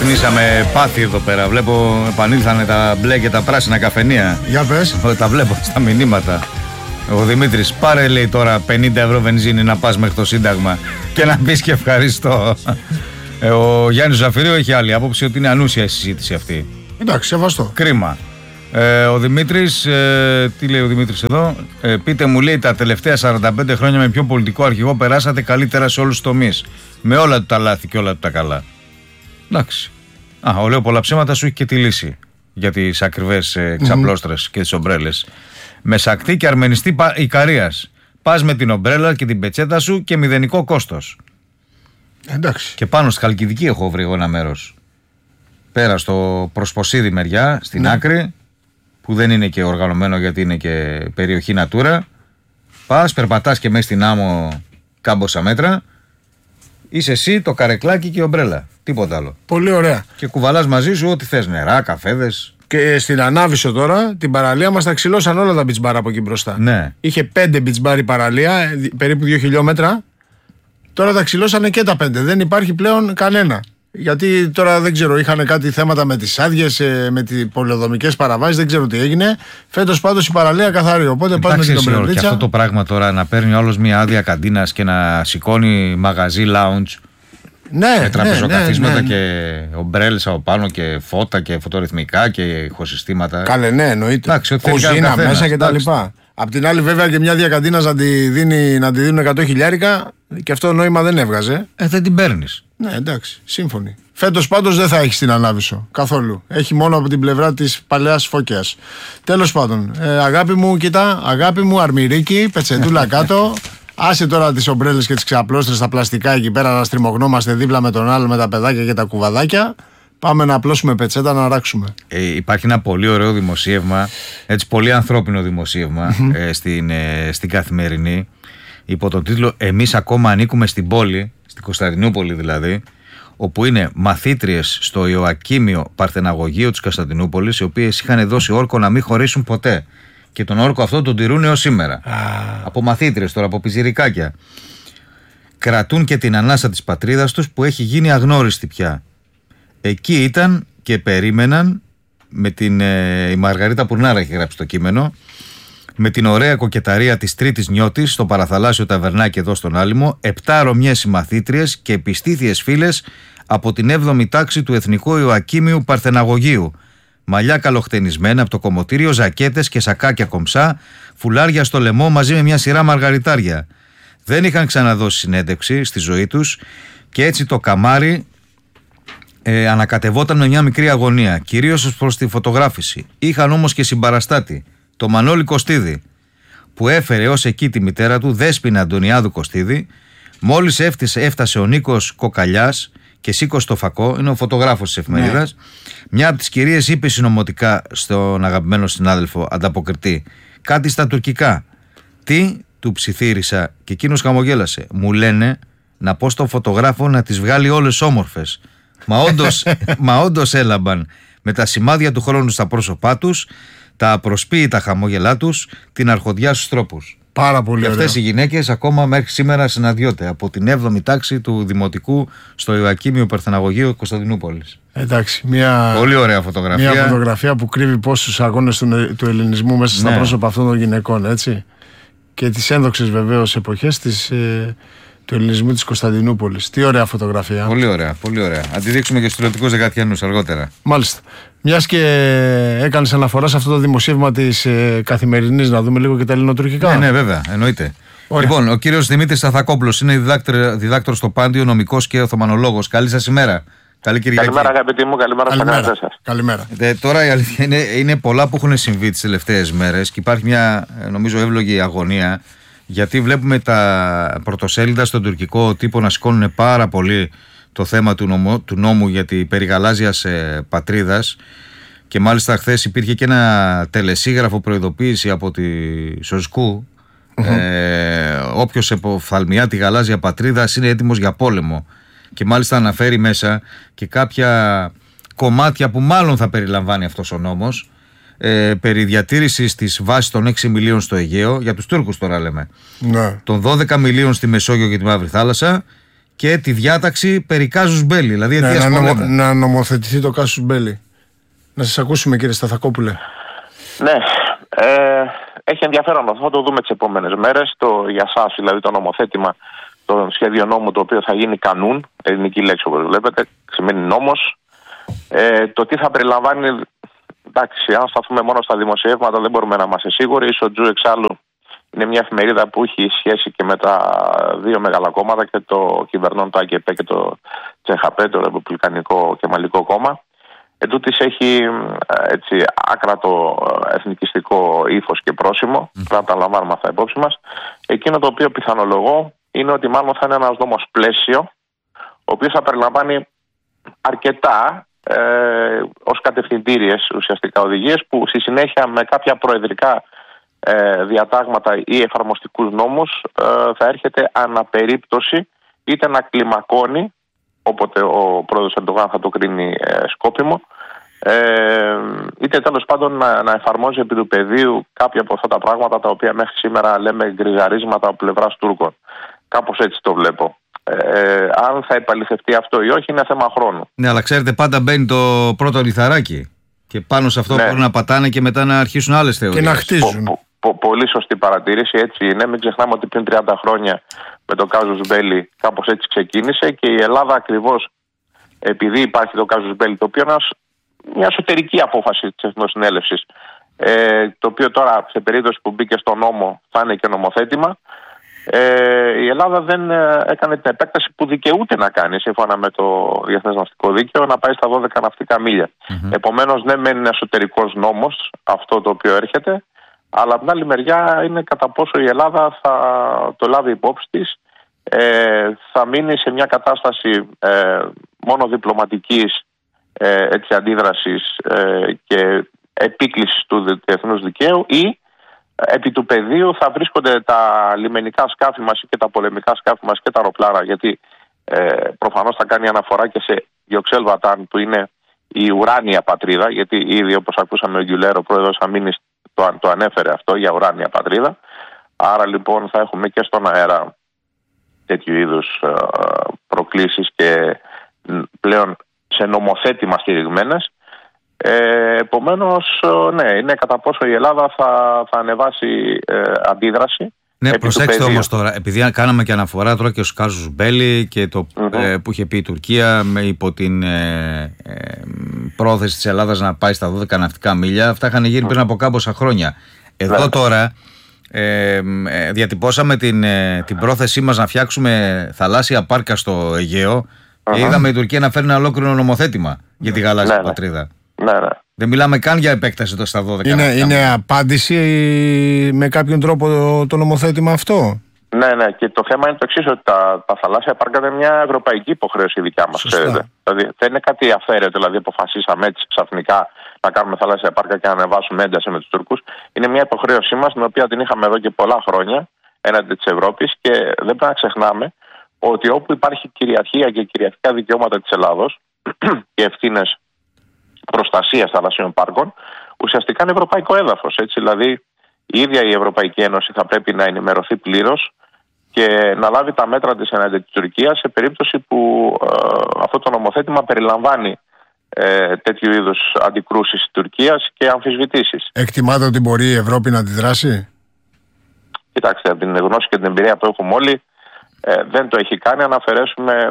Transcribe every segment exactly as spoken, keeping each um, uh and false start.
ξυπνήσαμε πάθη εδώ πέρα. Βλέπω επανήλθανε τα μπλε και τα πράσινα καφενεία. Για πες. Τα βλέπω στα μηνύματα. Ο Δημήτρης, πάρε λέει τώρα πενήντα ευρώ βενζίνη να πας μέχρι το Σύνταγμα και να πεις και ευχαριστώ. Ε, ο Γιάννης Ζαφυρίου έχει άλλη άποψη ότι είναι ανούσια η συζήτηση αυτή. Εντάξει, σεβαστό. Κρίμα. Ε, ο Δημήτρης, ε, τι λέει ο Δημήτρης εδώ, ε, πείτε μου λέει τα τελευταία σαράντα πέντε χρόνια με ποιο πολιτικό αρχηγό περάσατε καλύτερα σε όλους τους τομείς. Με όλα του τα λάθη και όλα του τα καλά. Εντάξει. Α, ο λέω πολλά ψέματα σου έχει και τη λύση για τις ακριβές ε, ξαπλώστρες mm-hmm. και τις ομπρέλες. Με σακτή και αρμενιστή Ικαρίας. Πας με την ομπρέλα και την πετσέτα σου και μηδενικό κόστος. Εντάξει. Και πάνω στη Χαλκιδική έχω βρει εγώ ένα μέρος. Πέρα στο Προσποσίδη μεριά, στην ναι. άκρη, που δεν είναι και οργανωμένο γιατί είναι και περιοχή Natura. Πας, περπατάς και μέσα στην άμμο κάμποσα μέτρα. Είσαι εσύ, το καρεκλάκι και η ομπρέλα. Τίποτα άλλο. Πολύ ωραία. Και κουβαλάς μαζί σου ό,τι θες, νερά, καφέδες. Και στην Ανάβησο τώρα, την παραλία μας τα ξυλώσαν όλα τα beach bar από εκεί μπροστά. Ναι. Είχε πέντε beach bar η παραλία, περίπου δύο χιλιόμετρα. Τώρα τα ξυλώσανε και τα πέντε. Δεν υπάρχει πλέον κανένα. Γιατί τώρα δεν ξέρω, είχαν κάτι θέματα με τις άδειες, με τις πολεοδομικές παραβάσεις, δεν ξέρω τι έγινε. Φέτος πάντως η παραλία καθαρή. Οπότε πάνε με την ομπρελίτσα. Και αυτό το πράγμα τώρα να παίρνει όλος μια άδεια καντίνας και να σηκώνει μαγαζί, lounge. Ναι, με τραπεζοκαθίσματα ναι, ναι, ναι. και ομπρέλες από πάνω και φώτα και φωτορυθμικά και ηχοσυστήματα. Καλέ, ναι, εννοείται. Κουζίνα μέσα και τα λοιπά. Απ' την άλλη, βέβαια, και μια διακαντίνα να τη, δίνει, να τη δίνουν εκατό χιλιάρικα και αυτό νόημα δεν έβγαζε. Ε, δεν την παίρνεις. Ναι, εντάξει, σύμφωνοι. Φέτος πάντως δεν θα έχει την Ανάβησο καθόλου. Έχει μόνο από την πλευρά της παλαιάς Φώκιας. Τέλος πάντων, ε, αγάπη μου, κοίτα, αγάπη μου, αρμυρίκι, πετσετούλα κάτω. Άσε τώρα τις ομπρέλες και τις ξαπλώστρες στα πλαστικά εκεί πέρα να στριμωγνόμαστε δίπλα με τον άλλο με τα παιδάκια και τα κουβαδάκια. Πάμε να απλώσουμε πετσέτα να ράξουμε. Ε, υπάρχει ένα πολύ ωραίο δημοσίευμα, έτσι πολύ ανθρώπινο δημοσίευμα mm-hmm. ε, στην, ε, στην Καθημερινή, υπό τον τίτλο «Εμείς ακόμα ανήκουμε στην πόλη», στην Κωνσταντινούπολη δηλαδή, όπου είναι μαθήτριες στο Ιωακίμιο Παρθεναγωγείο της Κωνσταντινούπολης, οι οποίες είχαν δώσει όρκο να μην χωρίσουν ποτέ. Και τον όρκο αυτό τον τηρούν έως σήμερα. Ah. Από μαθήτριες τώρα, από πιζιρικάκια. Κρατούν και την ανάσα της πατρίδας τους που έχει γίνει αγνώριστη πια. Εκεί ήταν και περίμεναν με την, ε, η Μαργαρίτα Πουρνάρα έχει γράψει το κείμενο, με την ωραία κοκεταρία της τρίτης νιώτης στο παραθαλάσσιο ταβερνάκι εδώ στον Άλυμο, επτά ρωμιές συμμαθήτριες και επιστήθιες φίλες από την έβδομη τάξη του Εθνικού Ιωακίμιου Παρθεναγωγείου. Μαλλιά καλοχτενισμένα από το κομμωτήριο, ζακέτες και σακάκια κομψά, φουλάρια στο λαιμό μαζί με μια σειρά μαργαριτάρια. Δεν είχαν ξαναδώσει συνέντευξη στη ζωή τους και έτσι το καμάρι ε, ανακατευόταν με μια μικρή αγωνία, κυρίως ως προς τη φωτογράφηση. Είχαν όμως και συμπαραστάτη, το Μανώλη Κωστίδη, που έφερε ως εκεί τη μητέρα του, Δέσποινα Αντωνιάδου Κωστίδη. Μόλις έφτασε, έφτασε ο Νίκος Κοκαλιάς και σήκωσε το φακό, είναι ο φωτογράφος της εφημερίδας. Ναι. Μια από τις κυρίες είπε συνωμοτικά στον αγαπημένο συνάδελφο ανταποκριτή κάτι στα τουρκικά. Τι, του ψιθύρισα και εκείνος χαμογέλασε. Μου λένε να πω στον φωτογράφο να τις βγάλει όλες όμορφες. Μα όντως, μα όντως έλαμπαν με τα σημάδια του χρόνου στα πρόσωπά τους, τα απροσποίητα χαμόγελά τους, την αρχοντιά στους τρόπους. Πάρα πολύ και ωραία. Αυτές οι γυναίκες ακόμα μέχρι σήμερα συναντιόνται από την έβδομη τάξη του Δημοτικού στο Ιωακίμιο Παρθεναγωγείο Κωνσταντινούπολης. Εντάξει, μια... πολύ ωραία φωτογραφία. Μια φωτογραφία που κρύβει πόσους αγώνες του, του ελληνισμού μέσα στα ναι. πρόσωπα αυτών των γυναικών, έτσι. Και τις ένδοξες βεβαίως εποχές της, ε, του ελληνισμού της Κωνσταντινούπολης. Τι ωραία φωτογραφία. Πολύ ωραία, πολύ ωραία. Αν τη δείξουμε και στους τηλεοπτικούς δεκατιανούς αργότερα. Μάλιστα. Μιας και έκανες αναφορά σε αυτό το δημοσίευμα της ε, Καθημερινής, να δούμε λίγο και τα ελληνοτουρκικά. Ναι, ναι, βέβαια, εννοείται. Ωραία. Λοιπόν, ο κύριος Δημήτρης Σταθακόπουλος είναι διδάκτορ στο Πάντιο, νομικός και οθωμανολόγος. Καλή σας ημέρα. Καλή Κυριακή. Καλημέρα, αγαπητοί μου, καλημέρα στα κανάλια σας. Καλημέρα. Ε, τώρα η αλήθεια είναι, είναι πολλά που έχουν συμβεί τις τελευταίες μέρες και υπάρχει μια, νομίζω, εύλογη αγωνία, γιατί βλέπουμε τα πρωτοσέλιδα στον τουρκικό τύπο να σηκώνουν πάρα πολύ το θέμα του νόμου, του νόμου για την περιγαλάζιας ε, πατρίδας, και μάλιστα χθες υπήρχε και ένα τελεσίγραφο προειδοποίηση από τη Σοσκού. Mm-hmm. Ε, όποιος εποφθαλμιά τη γαλάζια πατρίδα είναι έτοιμος για πόλεμο, και μάλιστα αναφέρει μέσα και κάποια κομμάτια που μάλλον θα περιλαμβάνει αυτός ο νόμος, ε, περί διατήρησης της βάσης των έξι μιλίων στο Αιγαίο, για τους Τούρκους τώρα λέμε, ναι. των δώδεκα μιλίων στη Μεσόγειο και τη Μαύρη Θάλασσα και τη διάταξη περί κάζους μπέλι. Δηλαδή ναι, να, νομο, να νομοθετηθεί το κάζους μπέλι. Να σας ακούσουμε, κύριε Σταθακόπουλε. Ναι, ε, έχει ενδιαφέρον αυτό, θα το δούμε τις επόμενες μέρες. Το, για σας, δηλαδή το νομοθέτημα, το σχέδιο νόμου το οποίο θα γίνει κανούν, ελληνική λέξη όπως βλέπετε, σημαίνει νόμος. Ε, το τι θα περιλαμβάνει, εντάξει, αν σταθούμε μόνο στα δημοσιεύματα δεν μπορούμε να είμαστε σίγουροι. Η Σοτζού εξάλλου είναι μια εφημερίδα που έχει σχέση και με τα δύο μεγάλα κόμματα, και το κυβερνών, το ΑΚΕΠ και το ΤΣΕΧΑΠΕ, το Ρεπουμπλικανικό και Μαλλικό κόμμα. Ετούτοις έχει έτσι άκρατο εθνικιστικό ύφος και πρόσημο, mm. πρέπει να τα λαμβάνουμε αυτά υπόψη μας. Εκείνο το οποίο πιθανολογώ είναι ότι μάλλον θα είναι ένας νόμος πλαίσιο, ο οποίος θα περιλαμβάνει αρκετά ε, ως κατευθυντήριες ουσιαστικά οδηγίες, που στη συνέχεια με κάποια προεδρικά ε, διατάγματα ή εφαρμοστικούς νόμους ε, θα έρχεται αναπερίπτωση είτε να κλιμακώνει, όποτε ο πρόεδρος Ερντογάν θα το κρίνει ε, σκόπιμο, ε, είτε τέλος πάντων να, να εφαρμόζει επί του πεδίου κάποια από αυτά τα πράγματα τα οποία μέχρι σήμερα λέμε γκριζαρίσματα από πλευράς Τούρκων. Κάπως έτσι το βλέπω. Ε, αν θα επαληθευτεί αυτό ή όχι είναι θέμα χρόνου. Ναι, αλλά ξέρετε, πάντα μπαίνει το πρώτο λιθαράκι και πάνω σε αυτό ναι. μπορούν να πατάνε και μετά να αρχίσουν άλλες θεωρίες. Και να χτίζουν. Πο, πο, πολύ σωστή παρατήρηση, έτσι είναι. Μην ξεχνάμε ότι πριν τριάντα χρόνια με το κάζους μπέλι κάπως έτσι ξεκίνησε, και η Ελλάδα ακριβώς επειδή υπάρχει το κάζους μπέλι, το οποίο είναι μια εσωτερική απόφαση της Εθνοσυνέλευσης, ε, το οποίο τώρα σε περίπτωση που μπήκε στο νόμο θα είναι και νομοθέτημα, ε, η Ελλάδα δεν ε, έκανε την επέκταση που δικαιούται να κάνει σύμφωνα με το Διεθνές Ναυτικό Δίκαιο, να πάει στα δώδεκα ναυτικά μίλια. Mm-hmm. Επομένως, ναι, μεν είναι εσωτερικός νόμος αυτό το οποίο έρχεται, αλλά από την άλλη μεριά είναι κατά πόσο η Ελλάδα θα το λάβει υπόψη της, ε, θα μείνει σε μια κατάσταση ε, μόνο διπλωματικής ε, έτσι, αντίδρασης ε, και επίκλησης του διεθνούς δικαίου, ή επί του πεδίου θα βρίσκονται τα λιμενικά σκάφη μας και τα πολεμικά σκάφη μας και τα αεροπλάνα, γιατί ε, προφανώς θα κάνει αναφορά και σε Γιοξέλ Βατάν, που είναι η ουράνια πατρίδα, γιατί ήδη όπως ακούσαμε ο Γκιουλέρο, ο πρόεδρος Αμήνης το, το ανέφερε αυτό για ουράνια πατρίδα. Άρα λοιπόν θα έχουμε και στον αέρα τέτοιου είδους ε, προκλήσεις και πλέον σε νομοθέτημα στηριγμένες. Ε, επομένως, ναι, είναι κατά πόσο η Ελλάδα θα, θα ανεβάσει ε, αντίδραση. Ναι, προσέξτε όμως τώρα, επειδή κάναμε και αναφορά τώρα και στους κάζους μπέλι και το mm-hmm. ε, που είχε πει η Τουρκία με, υπό την ε, ε, πρόθεση της Ελλάδας να πάει στα δώδεκα ναυτικά μίλια, αυτά είχαν γίνει mm-hmm. πριν από κάμποσα χρόνια. Εδώ yeah. τώρα ε, ε, διατυπώσαμε την, ε, την πρόθεσή μας να φτιάξουμε θαλάσσια πάρκα στο Αιγαίο mm-hmm. και είδαμε η Τουρκία να φέρνει ένα ολόκληρο νομοθέτημα για τη γαλάζια yeah. πατρίδα. Ναι, ναι. Δεν μιλάμε καν για επέκταση το στα δώδεκα. Είναι, είναι απάντηση με κάποιον τρόπο το, το νομοθέτημα αυτό. Ναι, ναι. Και το θέμα είναι το εξής, ότι τα, τα θαλάσσια πάρκα είναι μια ευρωπαϊκή υποχρέωση δικιά μας. Δηλαδή δεν είναι κάτι αφαίρετο, δηλαδή αποφασίσαμε έτσι ξαφνικά να κάνουμε θαλάσσια πάρκα και να ανεβάσουμε ένταση με τους Τούρκους. Είναι μια υποχρέωσή μας, την οποία την είχαμε εδώ και πολλά χρόνια έναντι της Ευρώπης, και δεν πρέπει να ξεχνάμε ότι όπου υπάρχει κυριαρχία και κυριαρχικά δικαιώματα της Ελλάδος και ευθύνες προστασίας θαλασσίων πάρκων, ουσιαστικά είναι ευρωπαϊκό έδαφος. Έτσι, δηλαδή, η ίδια η Ευρωπαϊκή Ένωση θα πρέπει να ενημερωθεί πλήρως και να λάβει τα μέτρα της εναντί της Τουρκίας σε περίπτωση που ε, αυτό το νομοθέτημα περιλαμβάνει ε, τέτοιου είδους αντικρούσεις της Τουρκίας και αμφισβητήσεις. Εκτιμάτε ότι μπορεί η Ευρώπη να αντιδράσει? Κοιτάξτε, από την γνώση και την εμπειρία που έχουμε όλοι, ε, δεν το έχει κάνει. Αν αφαιρέσουμε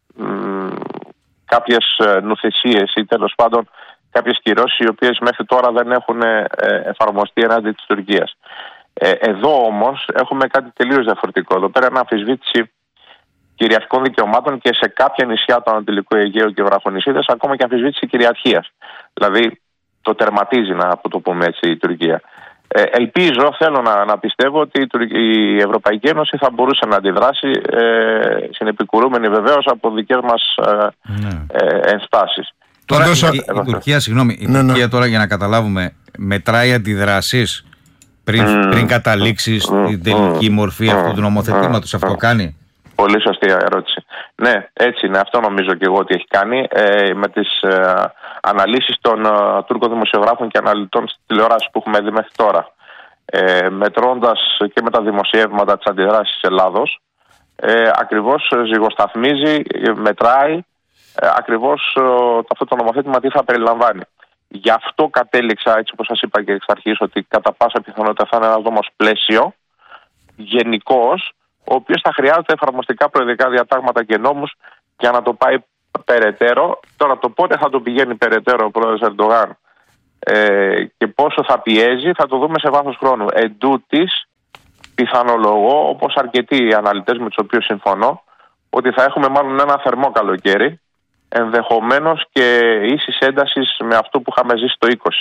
μ, κάποιες νουθεσίες ή τέλος πάντων κάποιες κυρώσεις οι οποίες μέχρι τώρα δεν έχουν ε, εφαρμοστεί ενάντια της Τουρκίας. Ε, εδώ όμως έχουμε κάτι τελείως διαφορετικό. Εδώ πέρα είναι αμφισβήτηση κυριαρχικών δικαιωμάτων και σε κάποια νησιά του Ανατολικού Αιγαίου και βραχονησίδες ακόμα και αμφισβήτηση κυριαρχίας. Δηλαδή το τερματίζει, να το πούμε έτσι, η Τουρκία. Ε, ελπίζω, θέλω να, να πιστεύω ότι η Ευρωπαϊκή Ένωση θα μπορούσε να αντιδράσει ε, συνεπικουρούμενη βεβαίως από δικές μας ε, ναι. ε, ενστάσεις. Τώρα η, η, η Τουρκία, συγγνώμη, η ναι, Τουρκία ναι. τώρα, για να καταλάβουμε, μετράει αντιδράσεις πριν, mm. πριν καταλήξει mm. στην τελική μορφή mm. αυτού του νομοθετήματος, mm. αυτό κάνει? Πολύ σωστή ερώτηση. Ναι, έτσι είναι. Αυτό νομίζω και εγώ ότι έχει κάνει. Ε, με τις ε, αναλύσεις των ε, Τούρκων δημοσιογράφων και αναλυτών στη τηλεόραση που έχουμε δει μέχρι τώρα, ε, μετρώντας και με τα δημοσιεύματα της αντιδράσης της Ελλάδος, ε, ακριβώς ζυγοσταθμίζει, μετράει ε, ακριβώς ε, αυτό το νομοθέτημα τι θα περιλαμβάνει. Γι' αυτό κατέληξα, έτσι όπως σας είπα και εξ αρχής, ότι κατά πάσα πιθανότητα θα είναι ένας νόμος πλαίσιο, γενικός, ο οποίος θα χρειάζεται εφαρμοστικά προεδρικά διατάγματα και νόμους για να το πάει περαιτέρω. Τώρα το πότε θα το πηγαίνει περαιτέρω ο πρόεδρος Ερντογάν ε, και πόσο θα πιέζει θα το δούμε σε βάθος χρόνου. Εν τούτης, πιθανολογώ, όπως αρκετοί αναλυτές με τους οποίους συμφωνώ, ότι θα έχουμε μάλλον ένα θερμό καλοκαίρι, ενδεχομένως και ίσης έντασης με αυτό που είχαμε ζήσει το είκοσι.